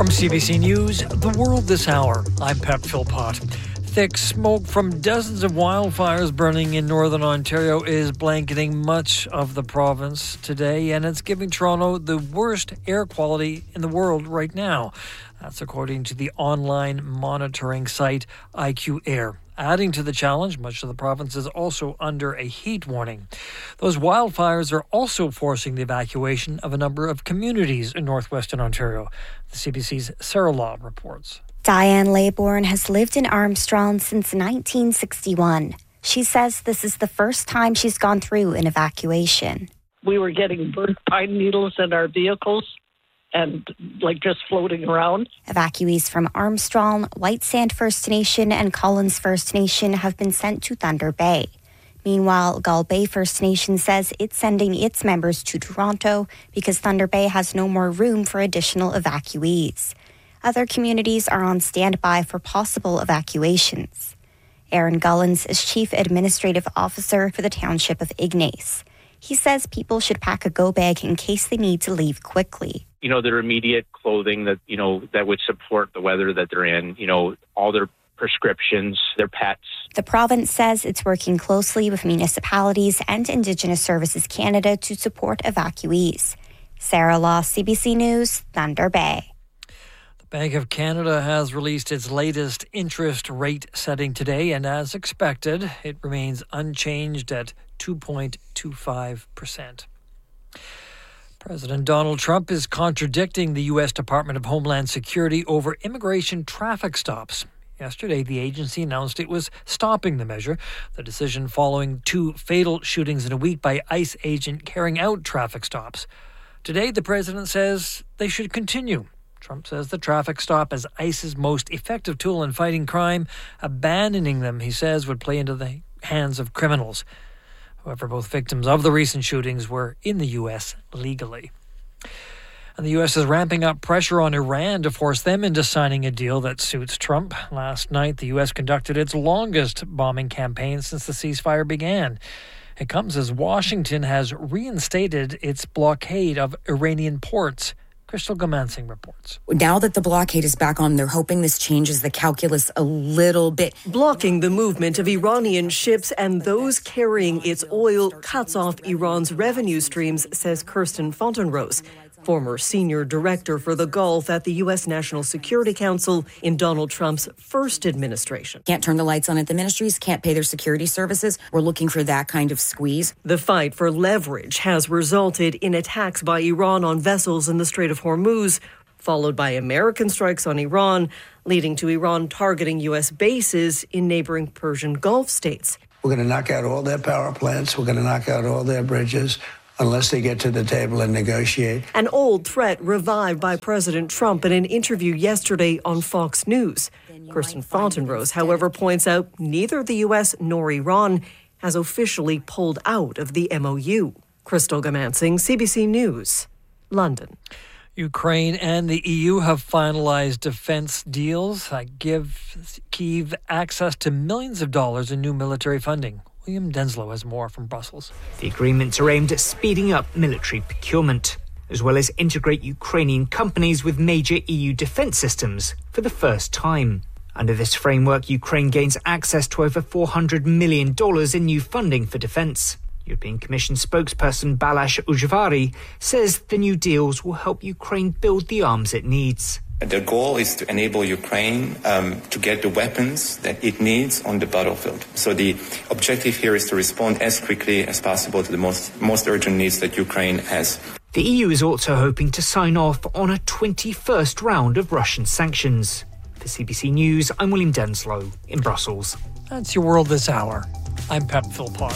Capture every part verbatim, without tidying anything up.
From C B C News, The World This Hour, I'm Pep Philpott. Thick smoke from dozens of wildfires burning in northern Ontario is blanketing much of the province today, and it's giving Toronto the worst air quality in the world right now. That's according to the online monitoring site I Q Air. Adding to the challenge, much of the province is also under a heat warning. Those wildfires are also forcing the evacuation of a number of communities in northwestern Ontario. The C B C's Sarah Law reports. Diane Laybourne has lived in Armstrong since nineteen sixty-one. She says this is the first time she's gone through an evacuation. We were getting burnt pine needles in our vehicles and like just floating around. Evacuees from Armstrong, White Sand First Nation and Collins First Nation have been sent to Thunder Bay. Meanwhile, Gull Bay First Nation says it's sending its members to Toronto because Thunder Bay has no more room for additional evacuees. Other communities are on standby for possible evacuations. Aaron Gullins is Chief Administrative Officer for the Township of Ignace. He says people should pack a go bag in case they need to leave quickly. You know, their immediate clothing that, you know, that would support the weather that they're in, you know, all their prescriptions, their pets. The province says it's working closely with municipalities and Indigenous Services Canada to support evacuees. Sarah Law, C B C News, Thunder Bay. Bank of Canada has released its latest interest rate setting today, and as expected, it remains unchanged at two point two five percent. President Donald Trump is contradicting the U S Department of Homeland Security over immigration traffic stops. Yesterday, the agency announced it was stopping the measure, the decision following two fatal shootings in a week by ICE agent carrying out traffic stops. Today, the president says they should continue. Trump says the traffic stop is ICE's most effective tool in fighting crime. Abandoning them, he says, would play into the hands of criminals. However, both victims of the recent shootings were in the U S legally. And the U S is ramping up pressure on Iran to force them into signing a deal that suits Trump. Last night, the U S conducted its longest bombing campaign since the ceasefire began. It comes as Washington has reinstated its blockade of Iranian ports. Crystal Gomansing reports. Now that the blockade is back on, they're hoping this changes the calculus a little bit. Blocking the movement of Iranian ships and those carrying its oil cuts off Iran's revenue streams, says Kirsten Fontenrose, former senior director for the Gulf at the U S National Security Council in Donald Trump's first administration. Can't turn the lights on at the ministries, can't pay their security services. We're looking for that kind of squeeze. The fight for leverage has resulted in attacks by Iran on vessels in the Strait of Hormuz, followed by American strikes on Iran, leading to Iran targeting U S bases in neighboring Persian Gulf states. We're going to knock out all their power plants. We're going to knock out all their bridges, unless they get to the table and negotiate. An old threat revived by President Trump in an interview yesterday on Fox News. Kirsten Fontenrose, however, points out neither the U S nor Iran has officially pulled out of the M O U. Crystal Gomansing, C B C News, London. Ukraine and the E U have finalized defense deals that give Kyiv access to millions of dollars in new military funding. William Denslow has more from Brussels. The agreements are aimed at speeding up military procurement, as well as integrate Ukrainian companies with major E U defence systems for the first time. Under this framework, Ukraine gains access to over four hundred million dollars in new funding for defence. European Commission spokesperson Balázs Ujvari says the new deals will help Ukraine build the arms it needs. The goal is to enable Ukraine um, to get the weapons that it needs on the battlefield. So the objective here is to respond as quickly as possible to the most, most urgent needs that Ukraine has. The E U is also hoping to sign off on a twenty-first round of Russian sanctions. For C B C News, I'm William Denslow in Brussels. That's your world this hour. I'm Pep Philpott.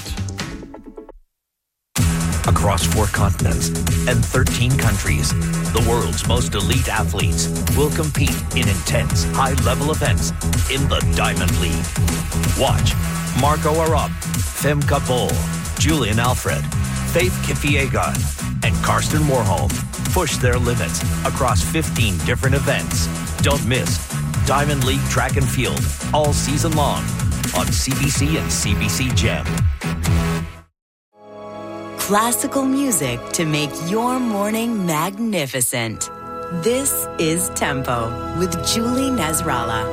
Across four continents and thirteen countries, the world's most elite athletes will compete in intense, high-level events in the Diamond League. Watch Marco Arop, Femke Bol, Julian Alfred, Faith Kipyegon, and Karsten Warholm push their limits across fifteen different events. Don't miss Diamond League Track and Field all season long on C B C and C B C Gem. Classical music to make your morning magnificent. This is Tempo with Julie Nasrallah.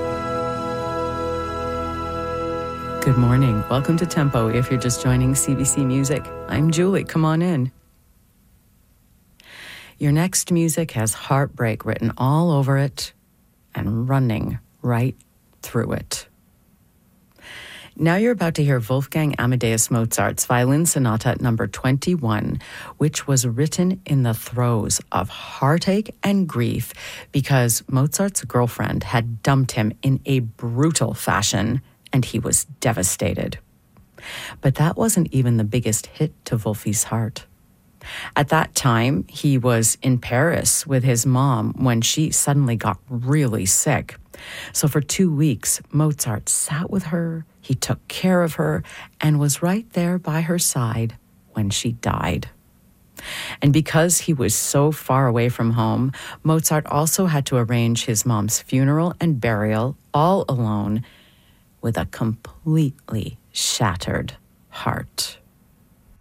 Good morning. Welcome to Tempo. If you're just joining C B C Music, I'm Julie. Come on in. Your next music has heartbreak written all over it and running right through it. Now you're about to hear Wolfgang Amadeus Mozart's Violin Sonata number twenty-one, which was written in the throes of heartache and grief because Mozart's girlfriend had dumped him in a brutal fashion, and he was devastated. But that wasn't even the biggest hit to Wolfie's heart. At that time, he was in Paris with his mom when she suddenly got really sick. So for two weeks, Mozart sat with her, he took care of her, and was right there by her side when she died. And because he was so far away from home, Mozart also had to arrange his mom's funeral and burial all alone with a completely shattered heart.